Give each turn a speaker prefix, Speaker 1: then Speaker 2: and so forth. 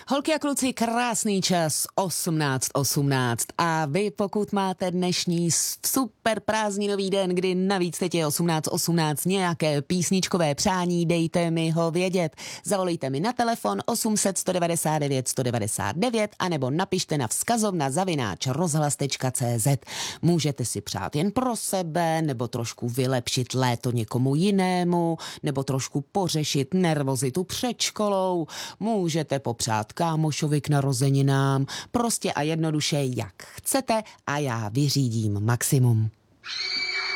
Speaker 1: Holky a kluci, krásný čas, 18:18. A vy, pokud máte dnešní super prázdninový den, kdy navíc teď je 18:18, nějaké písničkové přání, dejte mi ho vědět. Zavolejte mi na telefon 800 199 199 anebo napište na vzkazovna@rozhlas.cz. Můžete si přát jen pro sebe, nebo trošku vylepšit léto někomu jinému, nebo trošku pořešit nervozitu před školou. Můžete popřát kámošovi k narozeninám, prostě a jednoduše jak chcete a já vyřídím maximum.